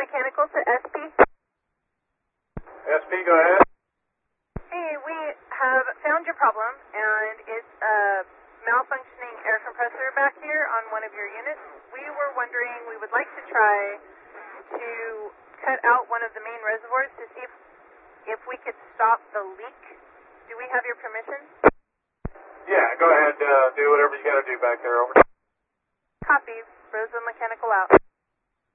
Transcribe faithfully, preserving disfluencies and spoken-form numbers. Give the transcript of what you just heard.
Mechanical to S P. S P, go ahead. Hey, we have found your problem, and it's a malfunctioning air compressor back here on one of your units. We were wondering, we would like to try to cut out one of the main reservoirs to see if, if we could stop the leak. Do we have your permission? Yeah, go ahead, uh, do whatever you got to do back there. Over. Copy. Rosa Mechanical out.